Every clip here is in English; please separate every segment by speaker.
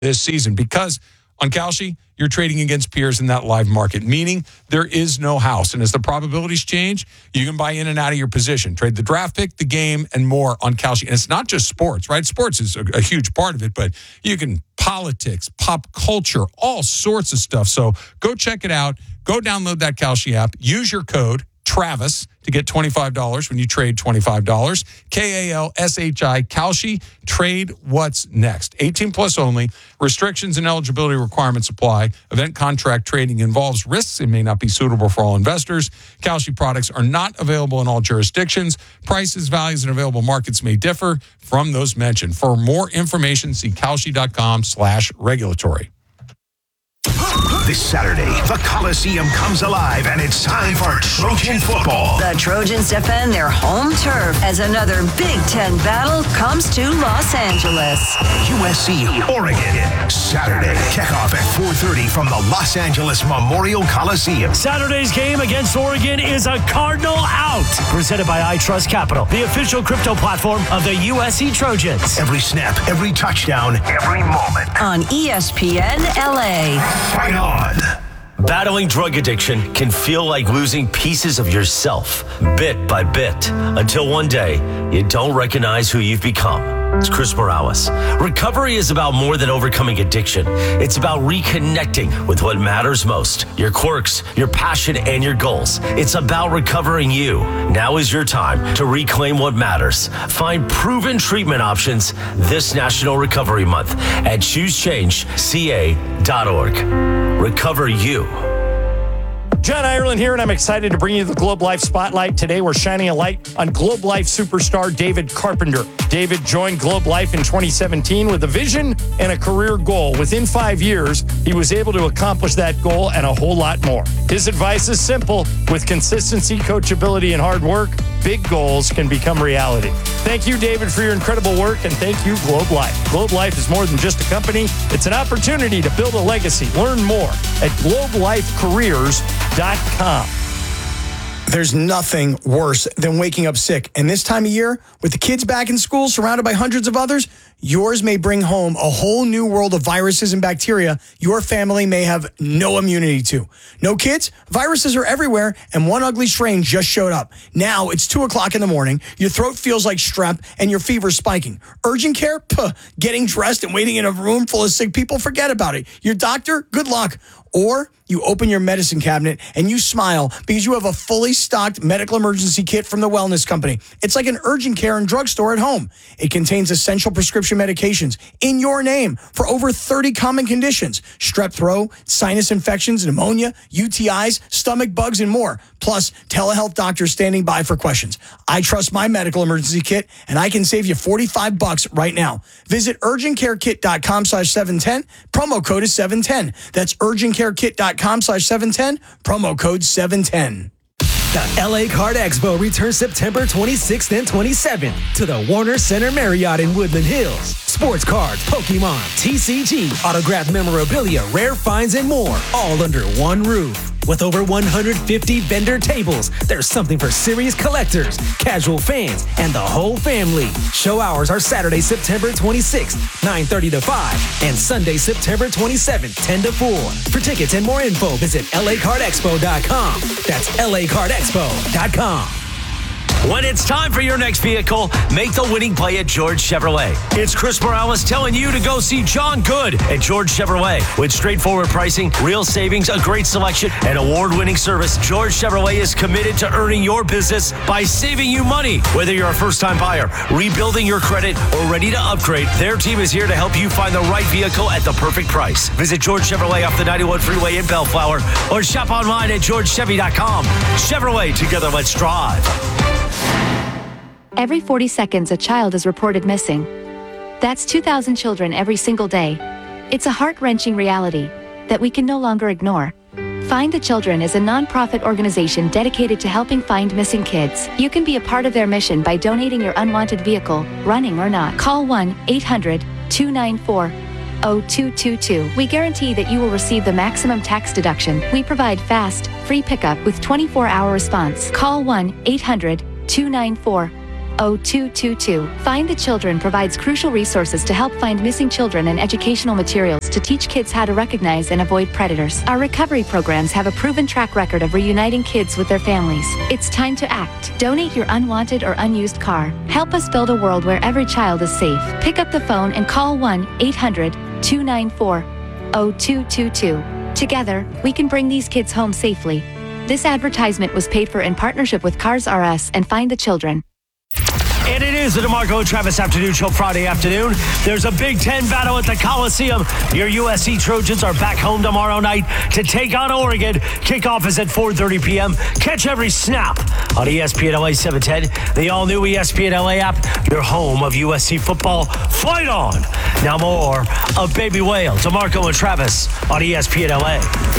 Speaker 1: this season because on Kalshi, you're trading against peers in that live market, meaning there is no house. And as the probabilities change, you can buy in and out of your position. Trade the draft pick, the game, and more on Kalshi. And it's not just sports, right? Sports is a huge part of it, but you can politics, pop culture, all sorts of stuff. So go check it out. Go download that Kalshi app. Use your code Travis to get $25 when you trade $25. Kalshi, Kalshi. Trade what's next. 18 plus only. Restrictions and eligibility requirements apply. Event contract trading involves risks and may not be suitable for all investors. Kalshi products are not available in all jurisdictions. Prices, values, and available markets may differ from those mentioned. For more information, see Kalshi.com/regulatory.
Speaker 2: This Saturday, the Coliseum comes alive, and it's time for Trojan football.
Speaker 3: The Trojans defend their home turf as another Big Ten battle comes to Los Angeles.
Speaker 2: USC, Oregon, Saturday. Kickoff at 4:30 from the Los Angeles Memorial Coliseum.
Speaker 4: Saturday's game against Oregon is a Cardinal out. Presented by iTrust Capital, the official crypto platform of the USC Trojans.
Speaker 2: Every snap, every touchdown, every moment.
Speaker 3: On ESPN LA.
Speaker 2: Fight on.
Speaker 4: Battling drug addiction can feel like losing pieces of yourself, bit by bit, until one day you don't recognize who you've become. It's Chris Morales. Recovery is about more than overcoming addiction. It's about reconnecting with what matters most, your quirks, your passion, and your goals. It's about recovering you. Now is your time to reclaim what matters. Find proven treatment options this National Recovery Month at ChooseChangeCA.org. Recover you.
Speaker 5: John Ireland here, and I'm excited to bring you the Globe Life Spotlight. Today, we're shining a light on Globe Life superstar David Carpenter. David joined Globe Life in 2017 with a vision and a career goal. Within 5 years, he was able to accomplish that goal and a whole lot more. His advice is simple. With consistency, coachability, and hard work, big goals can become reality. Thank you, David, for your incredible work, and thank you, Globe Life. Globe Life is more than just a company. It's an opportunity to build a legacy. Learn more at globelifecareers.com.
Speaker 6: There's nothing worse than waking up sick. And this time of year, with the kids back in school, surrounded by hundreds of others, yours may bring home a whole new world of viruses and bacteria your family may have no immunity to. No kids? Viruses are everywhere, and one ugly strain just showed up. Now it's 2 o'clock in the morning, your throat feels like strep, and your fever's spiking. Urgent care? Puh. Getting dressed and waiting in a room full of sick people? Forget about it. Your doctor? Good luck. Or you open your medicine cabinet and you smile because you have a fully stocked medical emergency kit from the Wellness Company. It's like an urgent care and drugstore at home. It contains essential prescription medications in your name for over 30 common conditions: strep throat, sinus infections, pneumonia, UTIs, stomach bugs, and more. Plus, telehealth doctors standing by for questions. I trust my medical emergency kit, and I can save you $45 right now. Visit urgentcarekit.com/710. Promo code is 710. That's urgentcarekit.com/710. Promo code 710.
Speaker 7: The LA Card Expo returns September 26th and 27th to the Warner Center Marriott in Woodland Hills. Sports cards, Pokemon, TCG, autographed memorabilia, rare finds, and more, all under one roof. With over 150 vendor tables, there's something for serious collectors, casual fans, and the whole family. Show hours are Saturday, September 26th, 9:30 to 5, and Sunday, September 27th, 10 to 4. For tickets and more info, visit lacardexpo.com. That's lacardexpo.com.
Speaker 4: When it's time for your next vehicle, make the winning play at George Chevrolet. It's Chris Morales telling you to go see John Good at George Chevrolet. With straightforward pricing, real savings, a great selection, and award-winning service, George Chevrolet is committed to earning your business by saving you money. Whether you're a first-time buyer, rebuilding your credit, or ready to upgrade, their team is here to help you find the right vehicle at the perfect price. Visit George Chevrolet off the 91 freeway in Bellflower or shop online at georgechevy.com. Chevrolet, together let's drive.
Speaker 8: Every 40 seconds, a child is reported missing. That's 2,000 children every single day. It's a heart-wrenching reality that we can no longer ignore. Find the Children is a non-profit organization dedicated to helping find missing kids. You can be a part of their mission by donating your unwanted vehicle, running or not. Call 1-800-294-0222. We guarantee that you will receive the maximum tax deduction. We provide fast, free pickup with 24-hour response. Call 1-800-294-0222. 0222. Find the Children provides crucial resources to help find missing children and educational materials to teach kids how to recognize and avoid predators. Our recovery programs have a proven track record of reuniting kids with their families. It's time to act. Donate your unwanted or unused car. Help us build a world where every child is safe. Pick up the phone and call 1-800-294-0222. Together, we can bring these kids home safely. This advertisement was paid for in partnership with Cars R Us and Find the Children.
Speaker 4: And it is the DeMarco and Travis Afternoon Show Friday afternoon. There's a Big Ten battle at the Coliseum. Your USC Trojans are back home tomorrow night to take on Oregon. Kickoff is at 4:30 p.m. Catch every snap on ESPN LA 710, the all-new ESPN LA app, your home of USC football. Fight on! Now more of Baby Whale, DeMarco and Travis on ESPN LA.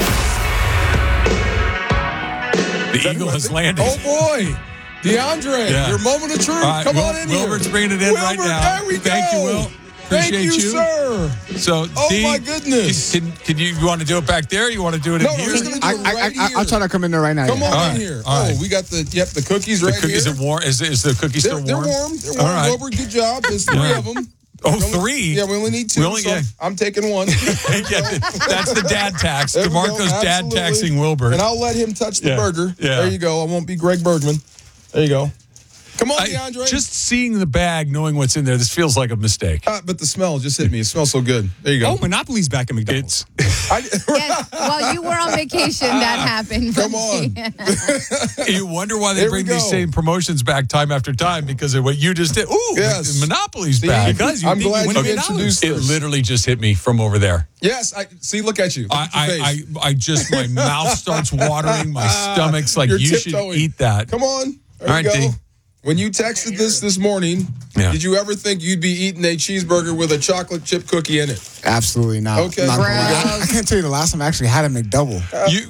Speaker 1: The Eagle has landed.
Speaker 9: Oh, boy. DeAndre, your moment of truth.
Speaker 1: Right,
Speaker 9: Come on in here.
Speaker 1: Wilbert's bringing it in right now.
Speaker 9: There we go.
Speaker 1: Thank you, Will. Appreciate
Speaker 9: Thank you, sir.
Speaker 1: So,
Speaker 9: oh, my goodness.
Speaker 1: Can you want to do it back there? Or you want to do it in here?
Speaker 9: No, we're going to do it right here.
Speaker 10: I'll try to come in there right now.
Speaker 9: Come on in here. We got the cookies right here.
Speaker 1: Is it warm? Is the cookie still warm?
Speaker 9: They're warm. They're warm.
Speaker 1: All right.
Speaker 9: Wilbur, good job. There's 3 of them.
Speaker 1: Oh, 3?
Speaker 9: Yeah, we only need 2. I'm taking 1.
Speaker 1: That's the dad tax. DeMarco's dad taxing Wilbur.
Speaker 9: And I'll let him touch the burger. Yeah. There you go. I won't be Greg Bergman. There you go. Come on, DeAndre.
Speaker 1: Just seeing the bag, knowing what's in there, this feels like a mistake.
Speaker 9: But the smell just hit me. It smells so good. There you go.
Speaker 11: Oh, Monopoly's back at McDonald's.
Speaker 12: Yes, while you were on vacation, that happened.
Speaker 9: Come on.
Speaker 1: You wonder why they bring these same promotions back time after time because of what you just did. Ooh,
Speaker 9: yes.
Speaker 1: Monopoly's back.
Speaker 9: Because I'm glad you introduced
Speaker 1: it. Literally just hit me from over there.
Speaker 9: Yes, look at you.
Speaker 1: I just, my mouth starts watering, my stomach's like, you should eat that.
Speaker 9: Come on. There
Speaker 1: All right,
Speaker 9: go.
Speaker 1: D.
Speaker 9: When you texted this morning, did you ever think you'd be eating a cheeseburger with a chocolate chip cookie in it?
Speaker 10: Absolutely not.
Speaker 9: Okay.
Speaker 10: I can't tell you the last time I actually had a McDouble.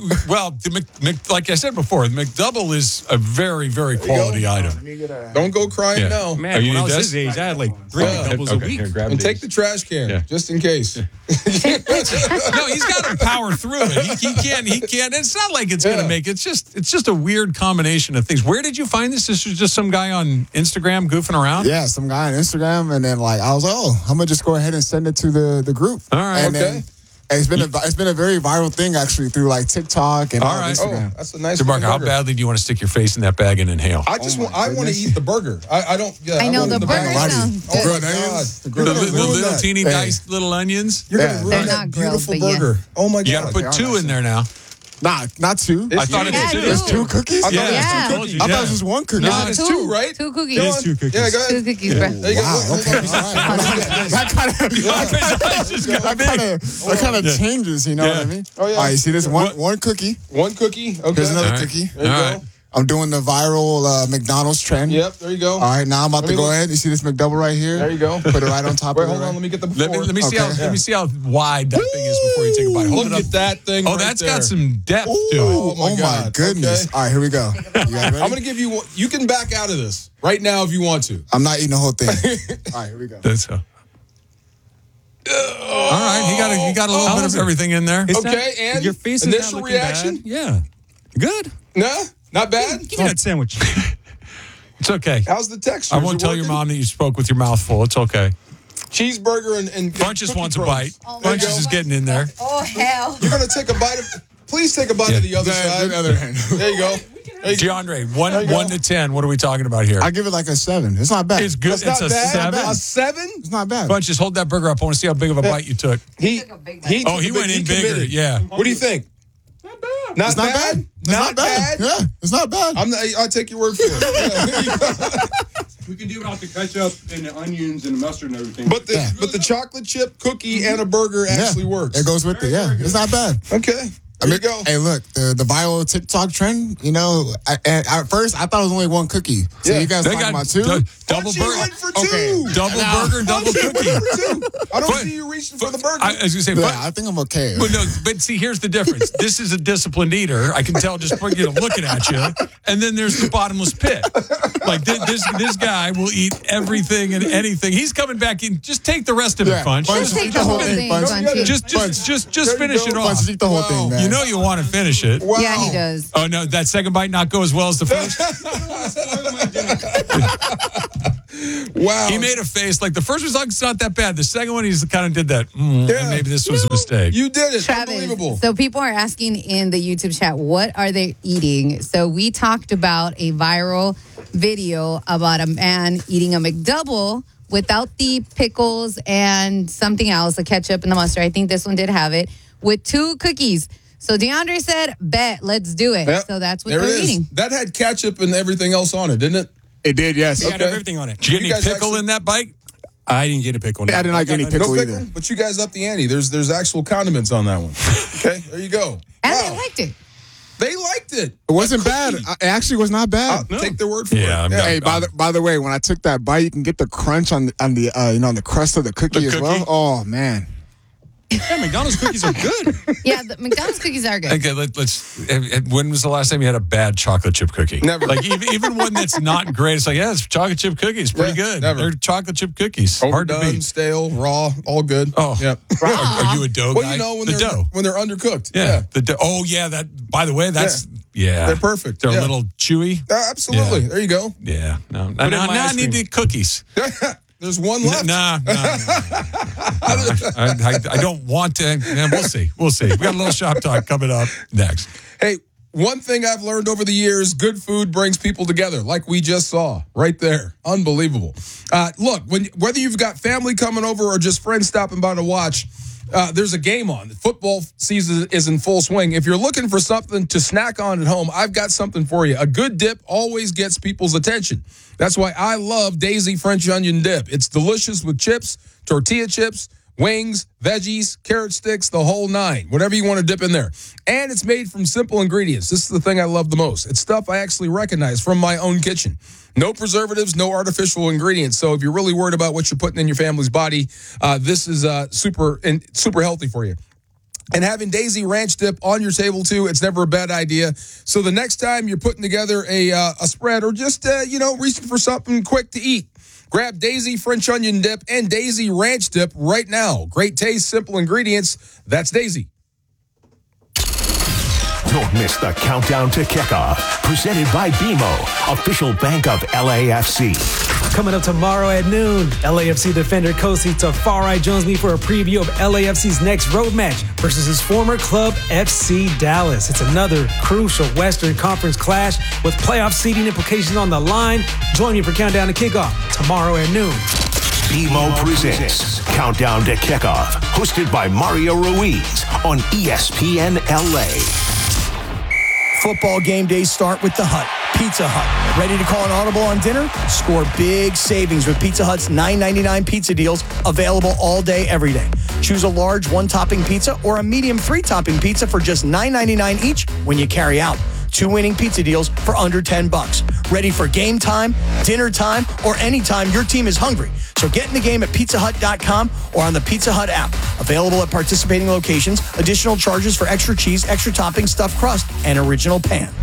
Speaker 1: Like I said before, the McDouble is a very, very quality item.
Speaker 9: Don't go crying now.
Speaker 11: Man, when I was his age, I had like 3 McDoubles a week.
Speaker 9: And take the trash can, just in case.
Speaker 1: No, he's got to power through it. He can't. It's not like it's going to make it. It's just a weird combination of things. Where did you find this? This was just some guy on Instagram goofing around?
Speaker 10: Yeah, some guy on Instagram. And then I was like, I'm going to just go ahead and send it to the group.
Speaker 1: All right.
Speaker 10: And then it's been a very viral thing actually through TikTok and Instagram.
Speaker 9: Oh, that's a nice
Speaker 1: DeMarco, how badly do you want to stick your face in that bag and inhale?
Speaker 9: I want to eat the burger. I don't. Yeah,
Speaker 12: I know the burger sounds good.
Speaker 9: Oh my God,
Speaker 1: the little teeny diced little onions.
Speaker 9: You're gonna ruin that beautiful burger. Oh my God!
Speaker 1: You got to put 2 in there now.
Speaker 10: Nah, not 2.
Speaker 1: I thought it was 2.
Speaker 10: There's 2 cookies?
Speaker 9: I thought it was 2 cookies.
Speaker 10: I thought it was just 1 cookie.
Speaker 9: No, it's 2, right?
Speaker 12: 2 cookies.
Speaker 11: It is 2 cookies.
Speaker 9: Yeah, go ahead.
Speaker 12: 2 cookies, bro.
Speaker 9: There you go.
Speaker 10: Wow, okay. That kind of changes, you know what I mean?
Speaker 9: Oh, yeah.
Speaker 10: All right, you see this? One cookie.
Speaker 9: 1 cookie. Okay.
Speaker 10: Here's another cookie.
Speaker 9: There you go.
Speaker 10: I'm doing the viral McDonald's trend.
Speaker 9: Yep, there you go.
Speaker 10: All right, now I'm about to go ahead. You see this McDouble right here?
Speaker 9: There you go.
Speaker 10: Put it right on top of it.
Speaker 9: Hold on, let me get the before.
Speaker 1: Let me see let me see how wide that thing is before you take a bite. Hold it up.
Speaker 9: Look at that thing.
Speaker 1: Oh, that's got some depth to it.
Speaker 9: Oh my God.
Speaker 10: goodness.
Speaker 9: Okay.
Speaker 10: All right, here we go. You guys ready?
Speaker 9: I'm going to give you one. You can back out of this right now if you want to.
Speaker 10: I'm not eating the whole thing. All right, here we go.
Speaker 1: That's so. All right, he got a little bit of everything in there.
Speaker 9: Okay, and
Speaker 11: your face
Speaker 9: initial
Speaker 11: is
Speaker 9: reaction?
Speaker 11: bad. Yeah. Good.
Speaker 9: No? Not bad?
Speaker 11: Give me that sandwich.
Speaker 1: It's okay.
Speaker 9: How's the texture?
Speaker 1: I won't tell your mom that you spoke with your mouth full. It's okay.
Speaker 9: Cheeseburger and
Speaker 1: Bunches wants a bite.
Speaker 12: Oh,
Speaker 1: Bunches is getting in there.
Speaker 12: Oh, hell.
Speaker 9: You're going to take a bite of... Please take a bite of the other side.
Speaker 10: The other hand.
Speaker 9: There you go.
Speaker 1: DeAndre, 1 to 10. What are we talking about here?
Speaker 10: I give it like a 7. It's not bad.
Speaker 1: It's good.
Speaker 9: It's not
Speaker 1: a
Speaker 9: bad.
Speaker 1: 7.
Speaker 9: A 7?
Speaker 10: It's not bad.
Speaker 1: Bunches, hold that burger up. I want to see how big of a bite you took.
Speaker 9: He
Speaker 1: went in bigger. Yeah.
Speaker 9: What do you think? Not
Speaker 10: It's not bad. It's
Speaker 9: Not bad.
Speaker 10: Yeah, it's not bad.
Speaker 9: I'll take your word for it.
Speaker 11: We can do it off the ketchup and the onions and the mustard and everything.
Speaker 9: But the chocolate chip cookie and a burger actually works.
Speaker 10: It goes with it. Yeah, it's not bad.
Speaker 9: Okay. There you go.
Speaker 10: Hey, look, the viral TikTok trend, at first I thought it was only 1 cookie. So you guys talking about 2?
Speaker 1: Double burger.
Speaker 9: Went for 2.
Speaker 1: Okay. Double burger, double cookie.
Speaker 9: I don't see you reaching for the burger.
Speaker 1: I was going to say,
Speaker 10: I think I'm okay.
Speaker 1: But see, here's the difference. This is a disciplined eater. I can tell just looking at you. And then there's the bottomless pit. Like this guy will eat everything and anything. He's coming back in. Just take the rest of it, Funch.
Speaker 12: Just take the whole thing, Bunchy.
Speaker 1: Just finish it off.
Speaker 10: Eat the whole thing, man.
Speaker 1: know you want to finish it.
Speaker 9: Wow.
Speaker 12: Yeah, he does.
Speaker 1: Oh, no, that second bite not go as well as the first?
Speaker 9: Wow.
Speaker 1: He made a face like the first was like, it's not that bad. The second one, he's kind of did that. Maybe this was a mistake.
Speaker 9: You did it.
Speaker 12: Travis,
Speaker 9: Unbelievable.
Speaker 12: so people are asking in the YouTube chat, what are they eating? So we talked about a viral video about a man eating a McDouble without the pickles and something else, the ketchup and the mustard. I think this one did have it, with 2 cookies. So DeAndre said, bet, let's do it.
Speaker 9: Yep.
Speaker 12: So that's what
Speaker 9: There
Speaker 12: they're
Speaker 9: it is.
Speaker 12: eating.
Speaker 9: That had ketchup and everything else on it, didn't it?
Speaker 10: It did, yes.
Speaker 13: It had everything on it.
Speaker 1: Did you get
Speaker 9: You
Speaker 1: any
Speaker 9: guys
Speaker 1: pickle
Speaker 9: actually-
Speaker 1: in that bite?
Speaker 13: I didn't get a pickle.
Speaker 10: I didn't like any pickle
Speaker 9: No
Speaker 10: either.
Speaker 9: pickle, but you guys up the ante. There's actual condiments on that one. Okay, there you go.
Speaker 12: And
Speaker 9: Wow.
Speaker 12: they liked it.
Speaker 9: They liked it.
Speaker 10: It wasn't bad. It actually was not bad.
Speaker 9: I'll take their word for
Speaker 1: Yeah,
Speaker 9: it.
Speaker 10: Hey, by the way, when I took that bite, you can get the crunch on the on the crust of the cookie as well. Oh man.
Speaker 13: Yeah, McDonald's cookies are good.
Speaker 12: Yeah, the McDonald's cookies are good.
Speaker 1: Okay, let's. When was the last time you had a bad chocolate chip cookie?
Speaker 9: Never.
Speaker 1: Like even one that's not great. It's like, yeah, it's chocolate chip cookies, pretty
Speaker 9: Yeah,
Speaker 1: good.
Speaker 9: never.
Speaker 1: They're chocolate chip cookies. Hard to
Speaker 9: Overdone,
Speaker 1: beat.
Speaker 9: stale, raw, all good.
Speaker 1: Oh,
Speaker 9: Yep.
Speaker 1: Are you a dough
Speaker 9: Well,
Speaker 1: guy?
Speaker 9: you know when
Speaker 1: the
Speaker 9: they're
Speaker 1: dough.
Speaker 9: when they're undercooked.
Speaker 1: Yeah, the dough. Oh, yeah. That. By the way, that's
Speaker 9: They're perfect.
Speaker 1: They're
Speaker 9: Yeah.
Speaker 1: a little chewy.
Speaker 9: Absolutely.
Speaker 1: Yeah.
Speaker 9: There you go.
Speaker 1: Yeah. No.
Speaker 13: in
Speaker 1: Now
Speaker 13: my
Speaker 1: I
Speaker 13: ice
Speaker 1: need
Speaker 13: cream.
Speaker 1: the cookies.
Speaker 9: There's one left.
Speaker 1: Nah. I don't want to. Yeah, we'll see. We'll see. We got a little shop talk coming up next.
Speaker 9: Hey, one thing I've learned over the years, good food brings people together, like we just saw right there. Unbelievable. Look, whether you've got family coming over or just friends stopping by to watch, there's a game on. The football season is in full swing. If you're looking for something to snack on at home, I've got something for you. A good dip always gets people's attention. That's why I love Daisy French Onion Dip. It's delicious with chips, tortilla chips, wings, veggies, carrot sticks, the whole 9. Whatever you want to dip in there. And it's made from simple ingredients. This is the thing I love the most. It's stuff I actually recognize from my own kitchen. No preservatives, no artificial ingredients. So if you're really worried about what you're putting in your family's body, this is super healthy for you. And having Daisy Ranch Dip on your table, too, it's never a bad idea. So the next time you're putting together a spread or just, reaching for something quick to eat, grab Daisy French Onion Dip and Daisy Ranch Dip right now. Great taste, simple ingredients. That's Daisy.
Speaker 2: Don't miss the countdown to kickoff. Presented by BMO, official bank of LAFC.
Speaker 7: Coming up tomorrow at noon, LAFC defender Kosi Tafari joins me for a preview of LAFC's next road match versus his former club, FC Dallas. It's another crucial Western Conference clash with playoff seeding implications on the line. Join me for Countdown to Kickoff tomorrow at noon.
Speaker 2: BMO presents Countdown to Kickoff, hosted by Mario Ruiz on ESPN LA.
Speaker 6: Football game days start with the Hut, Pizza Hut. Ready to call an audible on dinner? Score big savings with Pizza Hut's $9.99 pizza deals, available all day, every day. Choose a large one-topping pizza or a medium three-topping pizza for just $9.99 each when you carry out. 2 winning pizza deals for under $10. Ready for game time, dinner time, or anytime your team is hungry. So get in the game at pizzahut.com or on the Pizza Hut app. Available at participating locations. Additional charges for extra cheese, extra topping, stuffed crust, and original pan.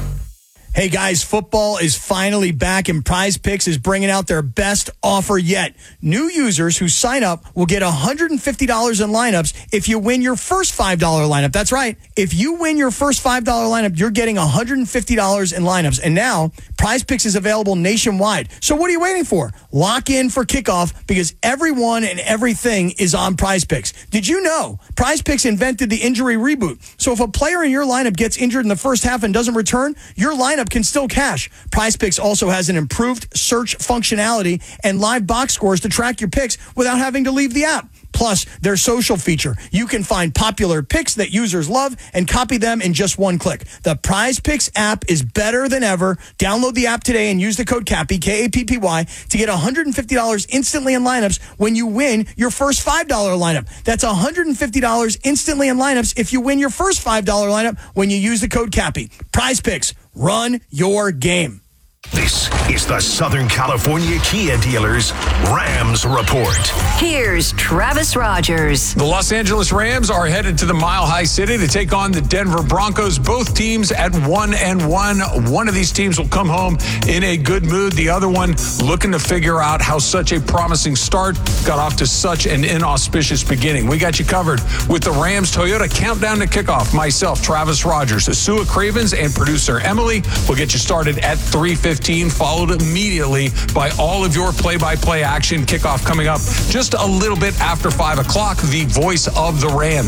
Speaker 6: Hey guys, football is finally back and Prize Picks is bringing out their best offer yet. New users who sign up will get $150 in lineups if you win your first $5 lineup. That's right. If you win your first $5 lineup, you're getting $150 in lineups. And now, Prize Picks is available nationwide. So what are you waiting for? Lock in for kickoff because everyone and everything is on Prize Picks. Did you know Prize Picks invented the injury reboot? So if a player in your lineup gets injured in the first half and doesn't return, your lineup can still cash. Prize Picks also has an improved search functionality and live box scores to track your picks without having to leave the app. Plus, their social feature. You can find popular picks that users love and copy them in just one click. The Prize Picks app is better than ever. Download the app today and use the code KAPPY, K-A-P-P-Y, to get $150 instantly in lineups when you win your first $5 lineup. That's $150 instantly in lineups if you win your first $5 lineup when you use the code KAPPY. Prize Picks. Run your game.
Speaker 2: This This is the Southern California Kia Dealers Rams Report.
Speaker 3: Here's Travis Rogers.
Speaker 1: The Los Angeles Rams are headed to the Mile High City to take on the Denver Broncos. Both teams at 1-1. One of these teams will come home in a good mood. The other one looking to figure out how such a promising start got off to such an inauspicious beginning. We got you covered with the Rams Toyota Countdown to Kickoff. Myself, Travis Rogers, Asua Cravens, and producer Emily will get you started at 3:15, followed immediately by all of your play-by-play action. Kickoff coming up just a little bit after 5 o'clock. The voice of the Rams.